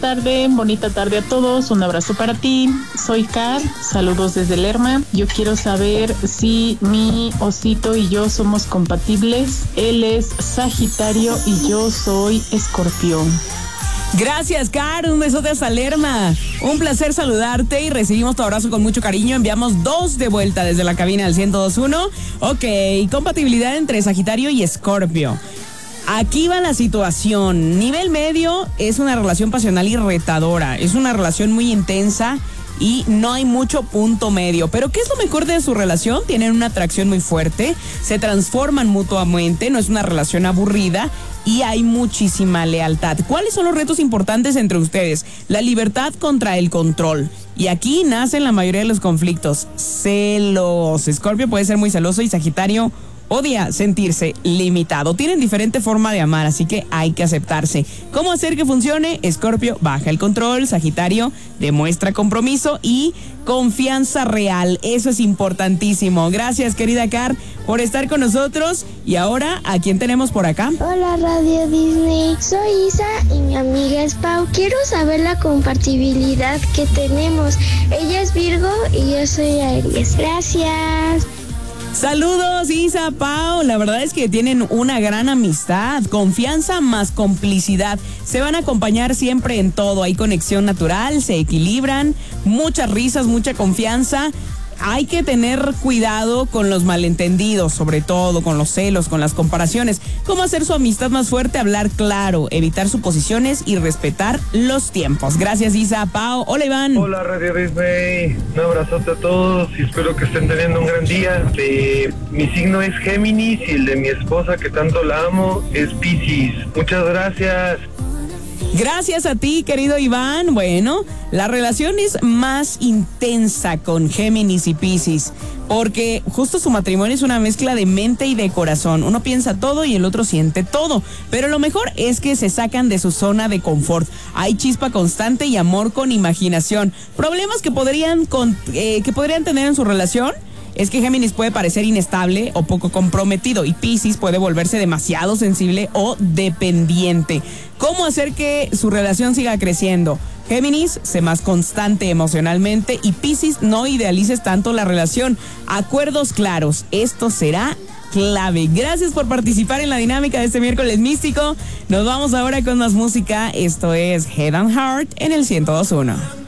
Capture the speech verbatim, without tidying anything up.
tarde, bonita tarde a todos, un abrazo para ti. Soy Car, saludos desde Lerma. Yo quiero saber si mi osito y yo somos compatibles. Él es Sagitario y yo soy Escorpión. Gracias, Car, un besote hasta Lerma. Un placer saludarte y recibimos tu abrazo con mucho cariño. Enviamos dos de vuelta desde la cabina del ciento dos punto uno. Ok, compatibilidad entre Sagitario y Escorpio. Aquí va la situación. Nivel medio es una relación pasional y retadora. Es una relación muy intensa y no hay mucho punto medio. Pero ¿qué es lo mejor de su relación? Tienen una atracción muy fuerte, se transforman mutuamente, no es una relación aburrida y hay muchísima lealtad. ¿Cuáles son los retos importantes entre ustedes? La libertad contra el control. Y aquí nacen la mayoría de los conflictos. Celos. Escorpio puede ser muy celoso y Sagitario odia sentirse limitado. Tienen diferente forma de amar, así que hay que aceptarse. ¿Cómo hacer que funcione? Escorpio baja el control, Sagitario demuestra compromiso y confianza real. Eso es importantísimo. Gracias, querida Car, por estar con nosotros. Y ahora, ¿a quién tenemos por acá? Hola, Radio Disney. Soy Isa y mi amiga es Pau. Quiero saber la compatibilidad que tenemos. Ella es Virgo y yo soy Aries. Gracias. Saludos, Isa, Pau. La verdad es que tienen una gran amistad, confianza más complicidad. Se van a acompañar siempre en todo. Hay conexión natural, se equilibran, muchas risas, mucha confianza. Hay que tener cuidado con los malentendidos, sobre todo con los celos, con las comparaciones. ¿Cómo hacer su amistad más fuerte? Hablar claro, evitar suposiciones y respetar los tiempos. Gracias, Isa. Pau. Hola, Iván. Hola, Radio Disney. Un abrazote a todos y espero que estén teniendo un gran día. Eh, mi signo es Géminis y el de mi esposa, que tanto la amo, es Piscis. Muchas gracias. Gracias a ti, querido Iván. Bueno, la relación es más intensa con Géminis y Piscis, porque justo su matrimonio es una mezcla de mente y de corazón. Uno piensa todo y el otro siente todo, pero lo mejor es que se sacan de su zona de confort. Hay chispa constante y amor con imaginación. Problemas que podrían, con, eh, que podrían tener en su relación es que Géminis puede parecer inestable o poco comprometido y Piscis puede volverse demasiado sensible o dependiente. ¿Cómo hacer que su relación siga creciendo? Géminis, sé más constante emocionalmente y Piscis, no idealices tanto la relación. Acuerdos claros, esto será clave. Gracias por participar en la dinámica de este miércoles místico. Nos vamos ahora con más música. Esto es Head and Heart en el ciento dos punto uno.